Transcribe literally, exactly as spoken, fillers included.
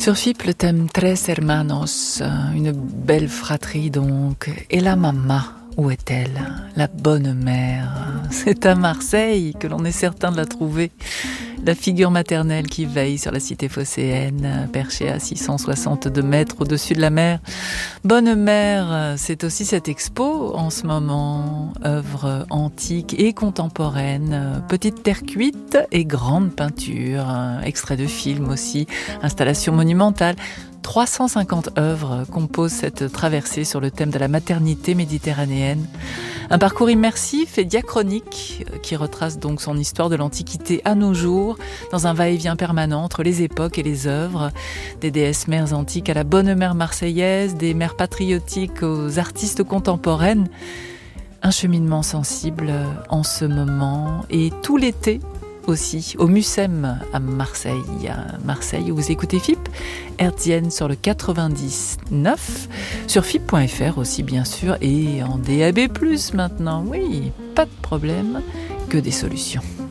Sur F I P, le thème Tres Hermanos, une belle fratrie donc. Et la mama, où est-elle? La bonne mère. C'est à Marseille que l'on est certain de la trouver. La figure maternelle qui veille sur la cité phocéenne, perchée à six cent soixante-deux mètres au-dessus de la mer. Bonne mère, c'est aussi cette expo en ce moment. Œuvres antiques et contemporaines, petite terre cuite et grande peinture, extrait de film aussi, installation monumentale. trois cent cinquante œuvres composent cette traversée sur le thème de la maternité méditerranéenne. Un parcours immersif et diachronique qui retrace donc son histoire de l'Antiquité à nos jours, dans un va-et-vient permanent entre les époques et les œuvres, des déesses mères antiques à la bonne mère marseillaise, des mères patriotiques aux artistes contemporaines. Un cheminement sensible en ce moment et tout l'été aussi, au Mucem à Marseille, à Marseille où vous écoutez F I P, hertzienne sur le quatre-vingt-dix-neuf, sur F I P point F R aussi bien sûr, et en D A B plus, maintenant, oui, pas de problème, que des solutions.